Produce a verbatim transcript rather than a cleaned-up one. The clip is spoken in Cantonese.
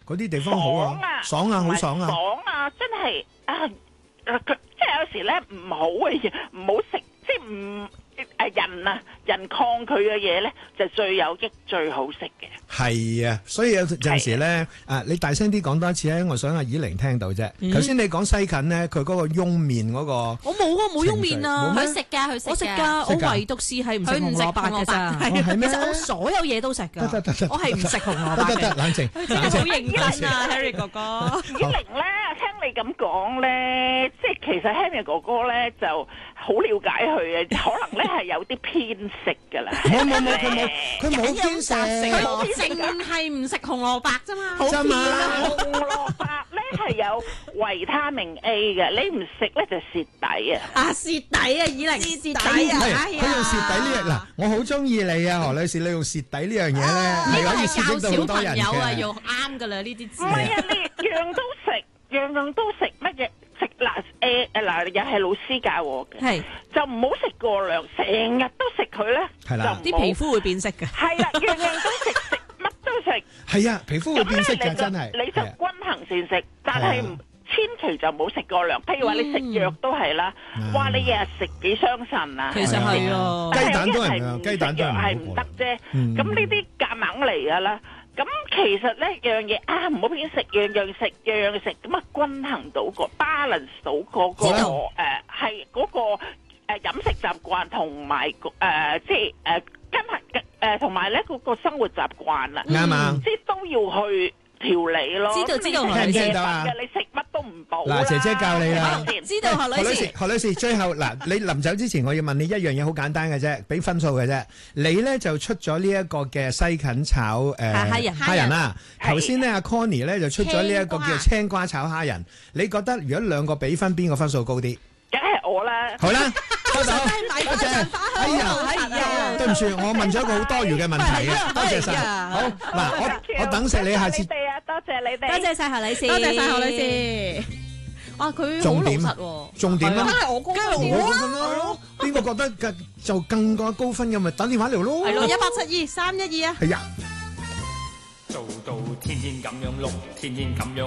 嗰啲地方好啊，爽啊，好爽啊， 爽啊，真係啊，佢即係有時咧唔好嘅嘢唔好食，即係唔誒人啊，人抗拒嘅嘢咧就最有益最好食嘅。 係啊，所以有陣時咧，啊你大聲啲講多一次咧，我想阿以玲聽到啫。頭先你講西芹咧，佢嗰個翁面嗰個， 我冇啊，冇翁面啊， 佢食㗎，佢食我食㗎，我唯獨是係唔食紅蘿蔔㗎咋， 係咩？ 其實我所有嘢都食㗎， 得得得， 我係唔食紅蘿蔔嘅。 得得得，冷靜， 真係好認真啊 ，Harry 哥哥。 以玲咧，聽你咁講咧，即係其實 Harry 哥哥咧就好了解佢嘅，可能咧係有啲偏食㗎啦。 冇冇冇，佢冇佢冇偏食， 佢淨係唔食紅蘿蔔啫嘛。 啫嘛。 紅蘿蔔咧係有維他命 A 嘅，你唔食咧就蝕底啊！ 啊蝕底啊，以玲蝕底啊！ 係佢用蝕底呢樣嗱，我好中意你啊，何女士，你用蝕底呢樣嘢咧係可以刺激到好多人嘅。 小朋友啊，用啱㗎啦呢啲字。 唔係啊，你樣都食，樣樣都食乜嘢？食嗱誒誒嗱，又係老師教我嘅， 係就唔好食過量，成日都食佢咧， 係啦， 啲皮膚會變色嘅。 係啦，樣樣都食，食乜都食。 係啊，皮膚會變色㗎，真係。 你就均衡膳食，但係千祈就唔好食過量。譬如話你食藥都係啦，哇！你日日食幾傷腎啊。 其實係啊， 雞蛋都係啊，雞蛋都係唔得啫。咁呢啲夾硬嚟㗎啦。咁其實咧樣嘢啊，唔好偏食，樣樣食，樣樣食，咁啊均衡到個 balance 到嗰個誒係嗰個誒飲食習慣同埋誒即係誒均衡誒同埋咧嗰個生活習慣啦， 啱啊， 即係都要去調理咯。 知道知道， 聽唔聽到啊？ 你食乜都唔補嗱，姐姐教你啦。 知道何女士， 何女士，最後嗱，你臨走之前，我要問你一樣嘢，好簡單嘅啫，俾分數嘅啫。你咧就出咗呢一個嘅西芹炒誒蝦仁蝦仁啦。頭先咧阿 Connie 咧就出咗呢一個叫青瓜炒蝦仁。你覺得如果兩個比分，邊個分數高啲？ 梗係我啦。 好啦，收到，多謝。哎呀，哎呀，對唔住，我問咗一個好多餘嘅問題啊，多謝晒。好嗱，我我等食你下次。 多謝你哋啊，多謝你哋。 多謝晒何女士， 多謝晒何女士。 哇，佢好老實喎。 重點啊， 梗係我高分咯。邊個覺得嘅就更加高分嘅咪打電話嚟咯。 係咯，一八七二三一二啊。 係啊。 做到天天咁樣碌，天天咁樣